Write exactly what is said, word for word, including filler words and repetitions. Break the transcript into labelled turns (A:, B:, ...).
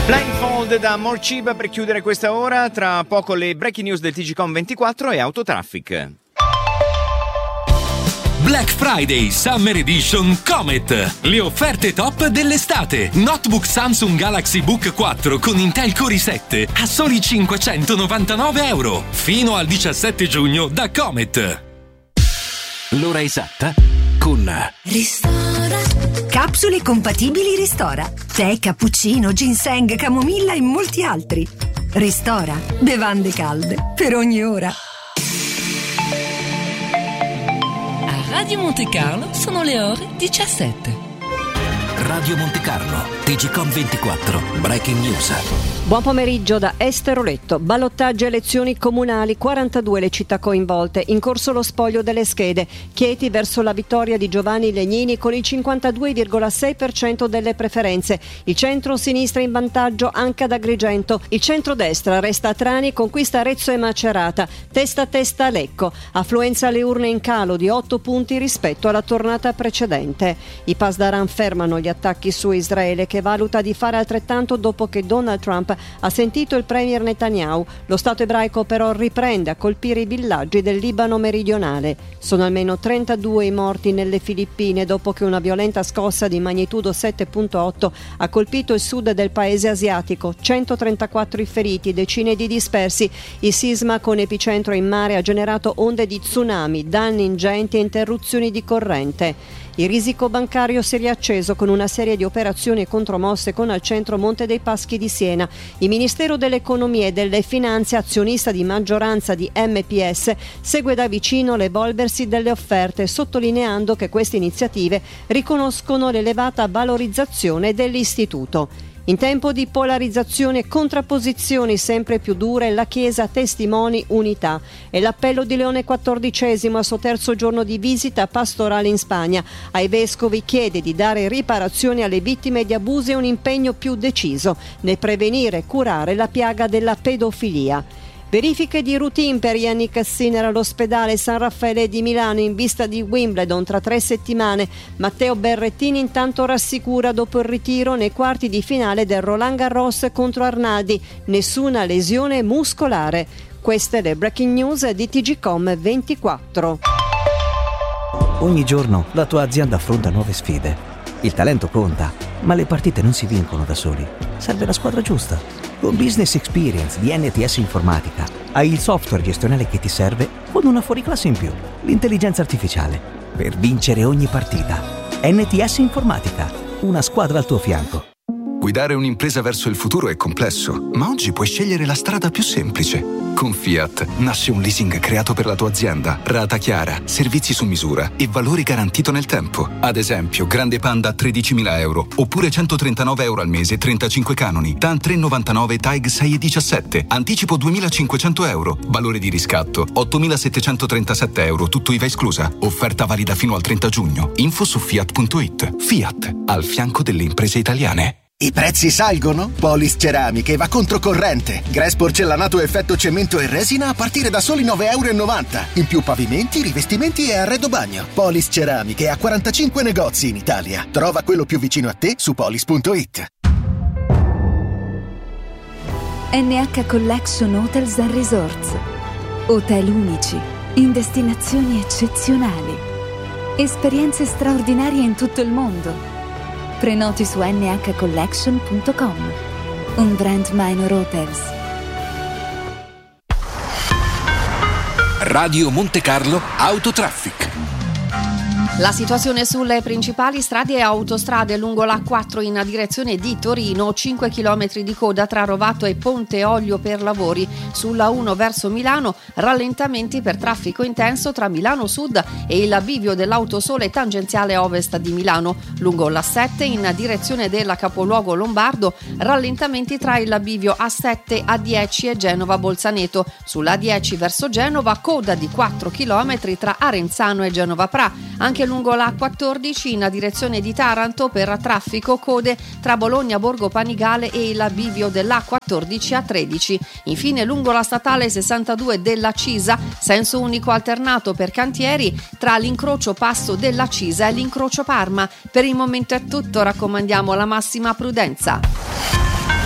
A: Blindfold da Morciba per chiudere questa ora. Tra poco le breaking news del T G Com ventiquattro e Autotraffic.
B: Black Friday Summer Edition Comet. Le offerte top dell'estate. Notebook Samsung Galaxy Book quattro con Intel Core i sette a soli cinquecentonovantanove euro. Fino al diciassette giugno da Comet. L'ora esatta con
C: Ristora. Capsule compatibili Ristora. Tè, cappuccino, ginseng, camomilla e molti altri. Ristora. Bevande calde per ogni ora.
D: A Radio Monte Carlo sono le ore diciassette.
B: Radio Monte Carlo, T G Com ventiquattro, Breaking News.
E: Buon pomeriggio da Estero Letto. Ballottaggio elezioni comunali, quarantadue le città coinvolte. In corso lo spoglio delle schede. Chieti verso la vittoria di Giovanni Legnini con il cinquantadue virgola sei per cento delle preferenze. Il centro-sinistra in vantaggio anche ad Agrigento. Il centro-destra resta a Trani, conquista Arezzo e Macerata. Testa a testa a Lecco. Affluenza alle urne in calo di otto punti rispetto alla tornata precedente. I Pasdaran fermano gli attacchi su Israele, che valuta di fare altrettanto dopo che Donald Trump ha sentito il premier Netanyahu. Lo Stato ebraico però riprende a colpire i villaggi del Libano meridionale. Sono almeno trentadue i morti nelle Filippine dopo che una violenta scossa di magnitudo sette virgola otto ha colpito il sud del paese asiatico. centotrentaquattro i feriti, decine di dispersi. Il sisma con epicentro in mare ha generato onde di tsunami, danni ingenti e interruzioni di corrente. Il risico bancario si è riacceso con una serie di operazioni contromosse con al centro Monte dei Paschi di Siena. Il Ministero dell'Economia e delle Finanze, azionista di maggioranza di M P S, segue da vicino l'evolversi delle offerte, sottolineando che queste iniziative riconoscono l'elevata valorizzazione dell'istituto. In tempo di polarizzazione e contrapposizioni sempre più dure, la Chiesa testimoni unità. È l'appello di Leone quattordicesimo al suo terzo giorno di visita pastorale in Spagna. Ai vescovi chiede di dare riparazioni alle vittime di abusi e un impegno più deciso nel prevenire e curare la piaga della pedofilia. Verifiche di routine per Yannick Sinner all'ospedale San Raffaele di Milano in vista di Wimbledon tra tre settimane. Matteo Berrettini intanto rassicura dopo il ritiro nei quarti di finale del Roland Garros contro Arnaldi. Nessuna lesione muscolare. Queste le breaking news di T G Com ventiquattro.
F: Ogni giorno la tua azienda affronta nuove sfide. Il talento conta, ma le partite non si vincono da soli. Serve la squadra giusta. Con Business Experience di N T S Informatica hai il software gestionale che ti serve con una fuoriclasse in più, l'intelligenza artificiale, per vincere ogni partita. N T S Informatica, una squadra al tuo fianco.
G: Guidare un'impresa verso il futuro è complesso, ma oggi puoi scegliere la strada più semplice. Con Fiat nasce un leasing creato per la tua azienda, rata chiara, servizi su misura e valori garantito nel tempo. Ad esempio, Grande Panda a tredicimila euro, oppure centotrentanove euro al mese, trentacinque canoni. TAN tre virgola novantanove, TAG sei virgola diciassette, anticipo duemilacinquecento euro, valore di riscatto ottomilasettecentotrentasette euro, tutto I V A esclusa. Offerta valida fino al trenta giugno. Info su Fiat punto it. Fiat, al fianco delle imprese italiane.
H: I prezzi salgono? Polis Ceramiche va controcorrente. Gres porcellanato effetto cemento e resina a partire da soli nove virgola novanta euro. In più pavimenti, rivestimenti e arredo bagno. Polis Ceramiche ha quarantacinque negozi in Italia. Trova quello più vicino a te su polis punto it.
I: N H Collection Hotels and Resorts. Hotel unici, in destinazioni eccezionali. Esperienze straordinarie in tutto il mondo. Prenoti su n h collection punto com. Un brand Minor Hotels.
B: Radio Monte Carlo Autotraffic.
J: La situazione sulle principali strade e autostrade lungo l'A quattro in direzione di Torino, cinque chilometri di coda tra Rovato e Ponte Olio per lavori. Sulla uno verso Milano, rallentamenti per traffico intenso tra Milano Sud e il bivio dell'Autosole tangenziale ovest di Milano. Lungo l'A sette in direzione del capoluogo lombardo, rallentamenti tra il bivio A sette, A dieci e Genova Bolzaneto. Sulla A dieci verso Genova, coda di quattro chilometri tra Arenzano e Genova Pra. Anche lungo l'A quattordici in direzione di Taranto per traffico code tra Bologna Borgo Panigale e il bivio dell'A quattordici A tredici. Infine lungo la statale sessantadue della Cisa, senso unico alternato per cantieri tra l'incrocio Passo della Cisa e l'incrocio Parma. Per il momento è tutto, raccomandiamo la massima prudenza.